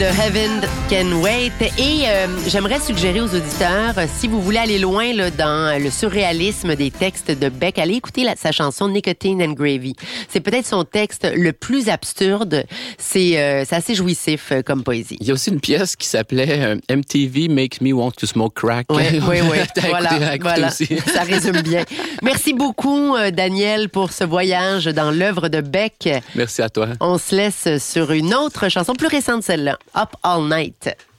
The Heaven Can Wait. Et j'aimerais suggérer aux auditeurs, si vous voulez aller loin là, dans le surréalisme des textes de Beck, allez écouter sa chanson Nicotine and Gravy. C'est peut-être son texte le plus absurde. C'est assez jouissif comme poésie. Il y a aussi une pièce qui s'appelait MTV Makes Me Want to Smoke Crack. Oui. Voilà. Aussi. Ça résume bien. Merci beaucoup, Daniel, pour ce voyage dans l'œuvre de Beck. Merci à toi. On se laisse sur une autre chanson plus récente, celle-là. Up All Night.